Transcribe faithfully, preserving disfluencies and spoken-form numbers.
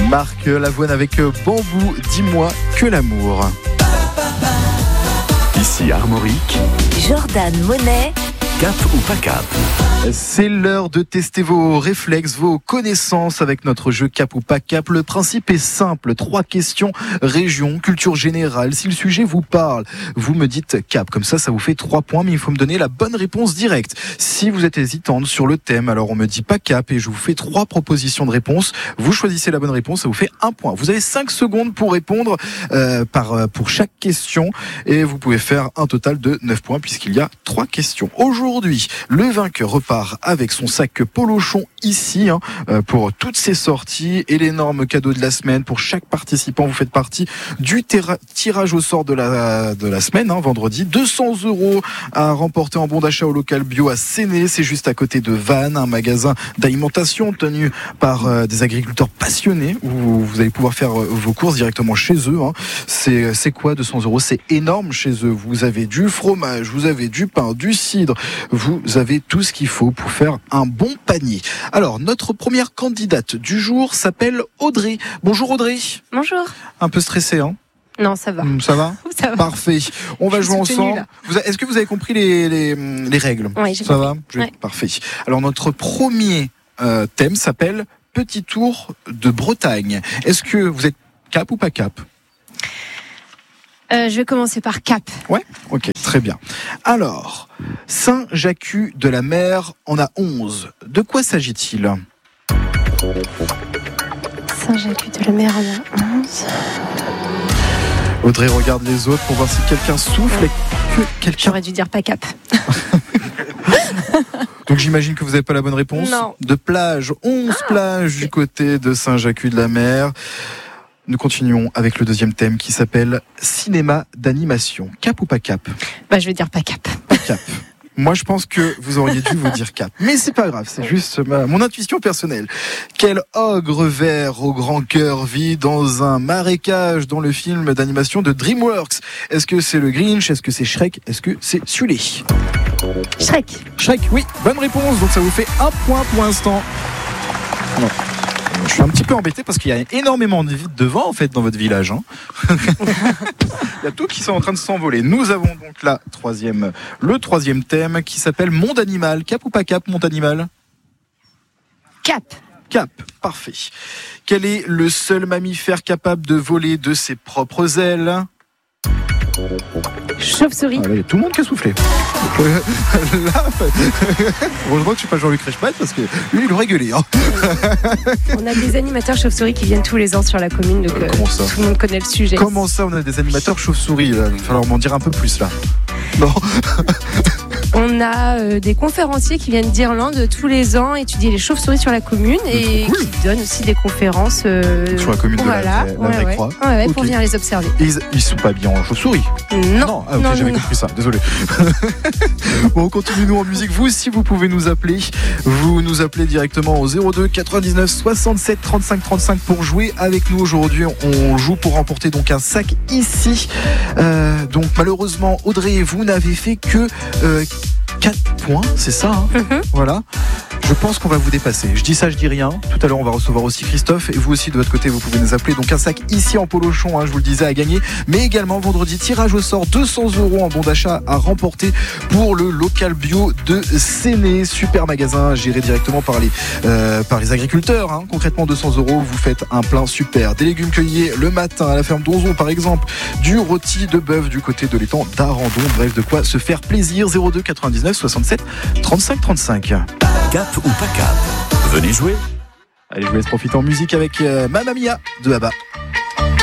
Marc Lavoine avec Bambou, dis-moi que l'amour. Ici Armorique, Jordan Monet, cap ou pas cap? C'est l'heure de tester vos réflexes, vos connaissances avec notre jeu cap ou pas cap. Le principe est simple, trois questions, région, culture générale. Si le sujet vous parle, vous me dites cap. Comme ça, ça vous fait trois points, mais il faut me donner la bonne réponse directe. Si vous êtes hésitante sur le thème, alors on me dit pas cap et je vous fais trois propositions de réponse. Vous choisissez la bonne réponse, ça vous fait un point. Vous avez cinq secondes pour répondre euh, par, pour chaque question et vous pouvez faire un total de neuf points puisqu'il y a trois questions. Aujourd'hui, le vainqueur repart avec son sac Polochon ici hein, pour toutes ses sorties et l'énorme cadeau de la semaine. Pour chaque participant, vous faites partie du tira- tirage au sort de la, de la semaine, hein, vendredi. deux cents euros à remporter en bon d'achat au local bio à Séné. C'est juste à côté de Vannes, un magasin d'alimentation tenu par euh, des agriculteurs passionnés où vous allez pouvoir faire euh, vos courses directement chez eux. Hein. C'est, c'est quoi deux cents euros? C'est énorme chez eux. Vous avez du fromage, vous avez du pain, du cidre, vous avez tout ce qu'il faut pour faire un bon panier. Alors, notre première candidate du jour s'appelle Audrey. Bonjour Audrey. Bonjour. Un peu stressée, hein? Non, ça va. Ça va? Ça va. Parfait. On va Je jouer suis tenue, ensemble. Vous a- Est-ce que vous avez compris les, les, les règles? Oui, j'ai Ça compris. va? Je- Ouais. Parfait. Alors, notre premier euh, thème s'appelle Petit tour de Bretagne. Est-ce que vous êtes cap ou pas cap? Euh, je vais commencer par cap. Ouais, ok, très bien. Alors, Saint-Jacques de la Mer en a onze. De quoi s'agit-il? Saint-Jacques de la Mer en a onze. Audrey regarde les autres pour voir si quelqu'un souffle et que quelqu'un... J'aurais dû dire pas cap. Donc j'imagine que vous n'avez pas la bonne réponse. Non. De plage, onze plages du côté de Saint-Jacques de la Mer. Nous continuons avec le deuxième thème qui s'appelle cinéma d'animation. Cap ou pas cap? Bah, je vais dire pas cap. Pas cap. Moi, je pense que vous auriez dû vous dire cap. Mais c'est pas grave, c'est juste ma, mon intuition personnelle. Quel ogre vert au grand cœur vit dans un marécage dans le film d'animation de DreamWorks? Est-ce que c'est le Grinch? Est-ce que c'est Shrek? Est-ce que c'est Sully? Shrek. Shrek, oui, bonne réponse. Donc ça vous fait un point pour l'instant. Non. Je suis un petit peu embêté parce qu'il y a énormément de vent en fait dans votre village. Hein. Il y a tout qui sont en train de s'envoler. Nous avons donc la troisième, le troisième thème qui s'appelle Monde animal. Cap ou pas cap, monde animal? Cap. Cap, parfait. Quel est le seul mammifère capable de voler de ses propres ailes? Chauve-souris. Ah, là, il y a tout le monde qui a soufflé. Là, heureusement que je suis pas Jean-Luc Reichmann parce que lui, il aurait gueulé. Hein. On a des animateurs chauve-souris qui viennent tous les ans sur la commune, donc euh, Comment ça tout le monde connaît le sujet. Comment ça, on a des animateurs chauves-souris? Il va falloir m'en dire un peu plus là. Non. On a euh, des conférenciers qui viennent d'Irlande tous les ans étudier les chauves-souris sur la commune et cool. qui donnent aussi des conférences euh, Sur la commune de la- voilà, la ouais, Vraie ouais. Croix. Ouais, ouais, pour Ok. venir les observer. Et ils, ils sont pas bien en chauve-souris. Non, Ah, ok, non, j'avais non, compris ça, désolé. Bon, on continue nous en musique. Vous aussi, vous pouvez nous appeler. Vous nous appelez directement au zéro deux quatre-vingt-dix-neuf soixante-sept trente-cinq trente-cinq pour jouer avec nous aujourd'hui. On joue pour remporter donc un sac ici. Euh, donc malheureusement, Audrey, vous n'avez fait que euh, quatre points, c'est ça hein Mhm. Voilà. Je pense qu'on va vous dépasser. Je dis ça, je dis rien. Tout à l'heure, on va recevoir aussi Christophe. Et vous aussi, de votre côté, vous pouvez nous appeler. Donc, un sac ici en Polochon, hein, je vous le disais, à gagner. Mais également, vendredi, tirage au sort, deux cents euros en bon d'achat à remporter pour le local bio de Séné. Super magasin géré directement par les, euh, par les agriculteurs. Hein. Concrètement, deux cents euros, vous faites un plein super. Des légumes cueillis le matin à la ferme d'Onzon, par exemple. Du rôti de bœuf du côté de l'étang d'Arandon. Bref, de quoi se faire plaisir. zéro deux quatre-vingt-dix-neuf soixante-sept trente-cinq trente-cinq. Cap ou pas cap? Venez jouer. Allez, je vous laisse profiter en musique avec euh, Mamma Mia de Abba.